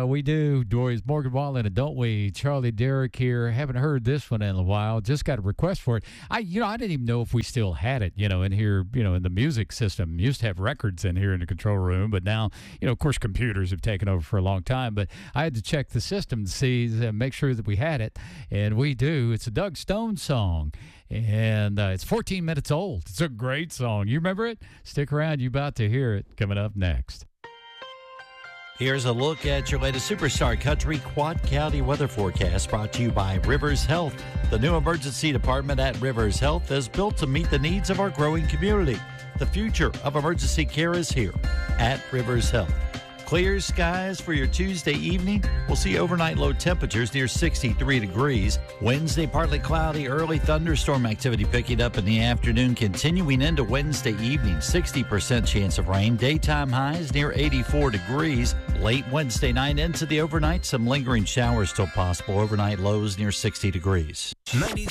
we do. Dory's Morgan Wallen, and don't we? Charlie Derrick here. Haven't heard this one in a while. Just got a request for it. I didn't even know if we still had it, in here, in the music system. Used to have records in here in the control room, but now, of course, computers have taken over for a long time. But I had to check the system to see, make sure that we had it, and we do. It's a Doug Stone song, and it's 14 minutes old. It's a great song. You remember it? Stick around. You're about to hear it coming up next. Here's a look at your latest Superstar Country Quad County weather forecast brought to you by Rivers Health. The new emergency department at Rivers Health is built to meet the needs of our growing community. The future of emergency care is here at Rivers Health. Clear skies for your Tuesday evening. We'll see overnight low temperatures near 63 degrees. Wednesday, partly cloudy, early thunderstorm activity picking up in the afternoon, continuing into Wednesday evening. 60% chance of rain. Daytime highs near 84 degrees. Late Wednesday night into the overnight, some lingering showers still possible. Overnight lows near 60 degrees.